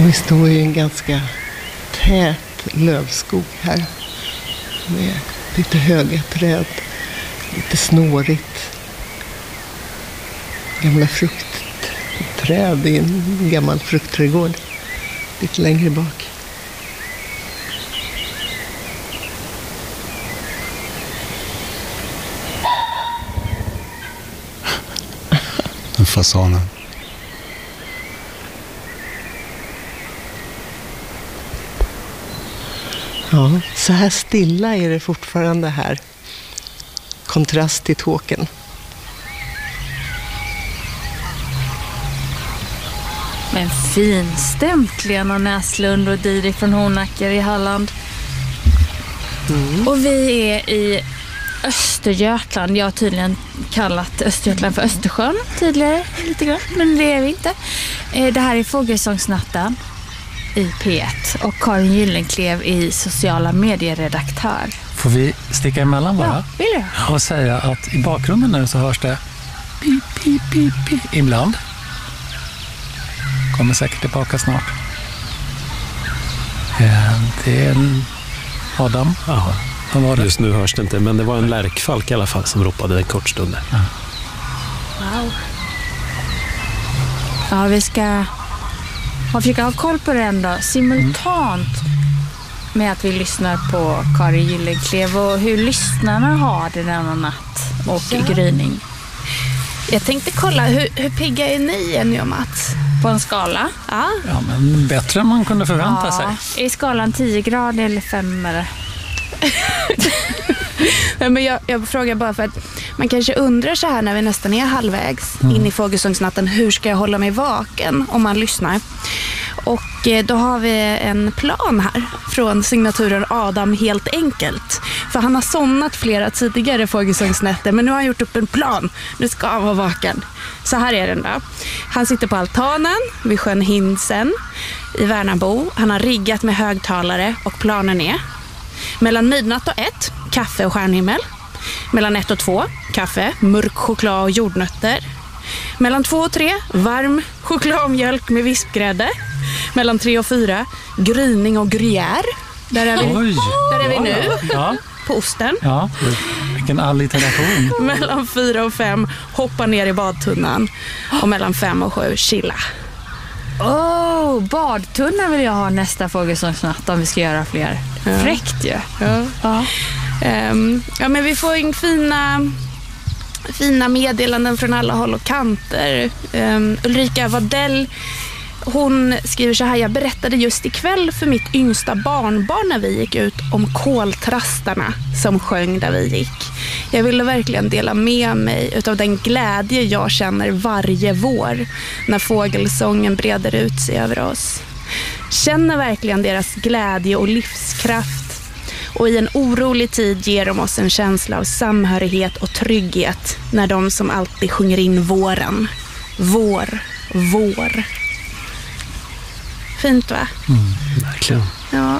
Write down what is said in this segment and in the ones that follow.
Och vi står i en ganska tät lövskog här med lite höga träd, lite snårigt. Gamla fruktträd i en gammal fruktträdgård lite längre bak. Fasanen. Ja, så här stilla är det fortfarande här. Kontrast till Tåkern. Men finstämt, Lena Näslund och Didrik från Hornacker i Halland. Och vi är i Östergötland. Jag har tydligen kallat Östergötland för Östersjön tidigare lite grann, men det är vi inte. Det här är Fågelsångsnatten i P1 och Karin Gyllenklev i sociala medieredaktör. Får vi sticka emellan bara? Ja, vill jag. Och säga att i bakgrunden nu så hörs det pip, pip, pip, pip ibland. Kommer säkert tillbaka snart. Det är Adam. Ja. Just nu hörs det inte, men det var en lärkfalk i alla fall som ropade en kort stund. Ja. Wow. Ja, vi ska försöka ha koll på den då, simultant med att vi lyssnar på Karin Gyllenklev och hur lyssnarna har det denna natt och gryning. Jag tänkte kolla, hur pigga är ni, Jenny och Mats? På en skala? Ja. Ja, men bättre än man kunde förvänta sig. Är skalan 10 grader eller 5 eller? Men jag frågar bara för att man kanske undrar så här när vi nästan är halvvägs in i Fågelsångsnatten, hur ska jag hålla mig vaken om man lyssnar? Och då har vi en plan här från signaturen Adam helt enkelt. För han har somnat flera tidigare Fågelsångsnätter, men nu har han gjort upp en plan. Nu ska han vara vaken. Så här är den då. Han sitter på altanen vid sjön Hindsen i Värnamo. Han har riggat med högtalare och planen är: mellan midnatt och 1, kaffe och stjärnhimmel. Mellan 1 och 2, kaffe, mörk choklad och jordnötter. Mellan 2 och 3, varm chokladmjölk med vispgrädde. Mellan 3 och 4, gryning och gruyère. Där är vi nu. Ja. På osten. Ja, vilken alliteration. Mellan 4 och 5, hoppa ner i badtunnan. Och mellan 5 och 7, chilla. Badtunna vill jag ha nästa Fågelsångsnatt om vi ska göra fler. Ja. Fräckt ju. Ja. Ja, men vi får in fina meddelanden från alla håll och kanter. Ulrika Wadell, hon skriver så här: jag berättade just ikväll för mitt yngsta barnbarn när vi gick ut om koltrastarna som sjöng där vi gick. Jag ville verkligen dela med mig utav den glädje jag känner varje vår när fågelsången breder ut sig över oss. Känner verkligen deras glädje och livskraft. Och i en orolig tid ger de oss en känsla av samhörighet och trygghet när de som alltid sjunger in våren. Vår. Fint, va? Verkligen. Ja.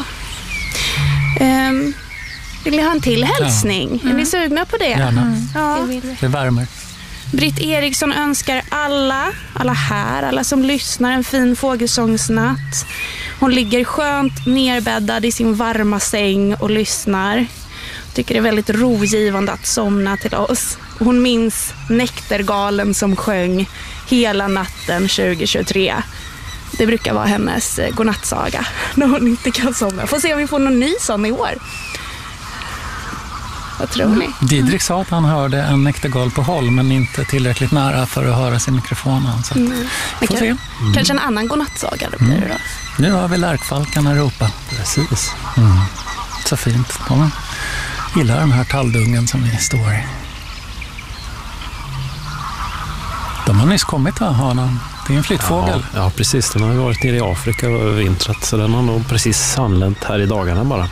Vill ni ha en till hälsning? Är ni sugna på det? Gärna. Ja. Det värmer. Britt Eriksson önskar alla som lyssnar en fin fågelsångsnatt. Hon ligger skönt nerbäddad i sin varma säng och lyssnar. Tycker det är väldigt rogivande att somna till oss. Hon minns Näktergalen som sjöng hela natten 2023. Det brukar vara hennes godnattsaga när hon inte kan somna. Får se om vi får någon ny sån i år. Vad tror ni? Didrik sa att han hörde en näktergal på håll, men inte tillräckligt nära för att höra sin mikrofon. Så får se. Kanske en annan godnattsaga då blir det då. Nu har vi lärkfalkarna ropa. Precis. Så fint. De gillar den här talldungen som vi står i. De har nyss kommit, va? Det är en flyttfågel. Ja, precis. Den har varit nere i Afrika och vintrat, så den har nog precis anlänt här i dagarna bara.